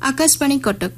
आकाशवाणी कटक।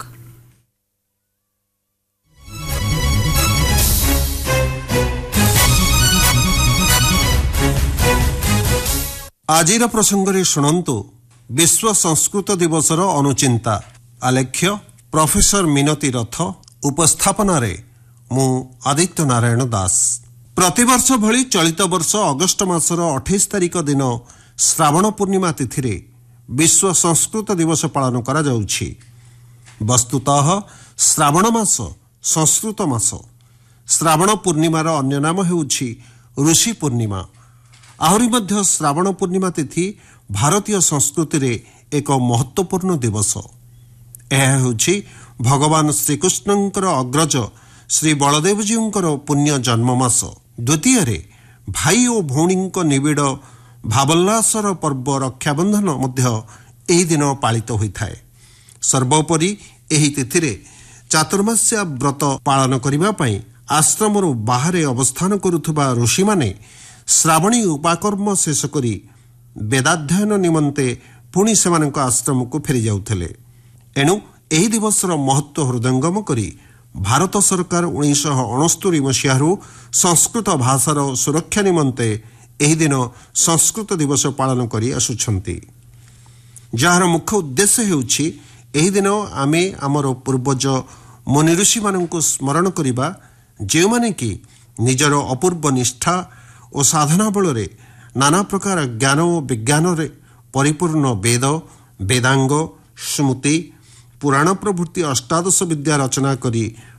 आजिर प्रसंगरे शुणन्तु विश्व संस्कृत दिवसर अनुचिंता। आलेख्य प्रोफेसर मिनती रथ, उपस्थापन मु आदित्य नारायण दास। प्रतिवर्ष भली चलित वर्ष अगस्ट मासर 28 तारिख दिन श्रावण पूर्णिमा तिथि रे विश्व संस्कृत दिवस पालन करा जाउछि। वस्तुतः श्रावण मास संस्कृत मास। श्रावण पूर्णिमार अन्य नाम हेउछि ऋषि पूर्णिमा। आहुरी मध्य श्रावण पूर्णिमा तिथि भारतीय संस्कृति रे एक महत्वपूर्ण दिवस। यह हेउछि भगवान श्रीकृष्णंकर अग्रज श्री बलदेवजींकर पुण्य जन्ममास। द्वितीय रे भाई और भौणी निबिड़ भावोल्लासर पर्व रक्षाबंधन मध्य एही दिन पालित होइथाय। सर्वोपरि एही तिथि रे चातुर्मास्या व्रत पालन करिबा पई आश्रमरु बाहरे अवस्थान करुथबा ऋषि माने श्रावणी उपाकर्म शेष करी वेदाध्ययन निमंते पुणी सेमानक आश्रम को फेरी जाउथले। एणु एही दिवसर महत्व हृदयंगम करी भारत सरकार 1969 मसीहारू संस्कृत भाषार सुरक्षा निमंते एही दिन संस्कृत दिवस पालन करी आसुछंती। जार मुख्य उद्देश्य हेउछि एही दिन आमे आमर पूर्वज मुनि ऋषि माननकु स्मरण करिबा, जे माने कि निजर अपूर्व निष्ठा और साधना बल नाना प्रकार ज्ञान और विज्ञान रे परिपूर्ण वेद, वेदांग, स्मृति, पुराण प्रभृति अष्टादश विद्या रचना करी